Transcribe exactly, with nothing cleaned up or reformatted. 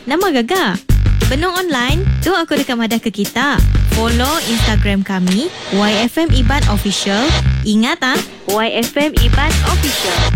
Nama Gegar. Penuh online, tu aku dekat Madah ke kita. Follow Instagram kami Y F M Iban Official. Ingat ah, Y F M Iban Official.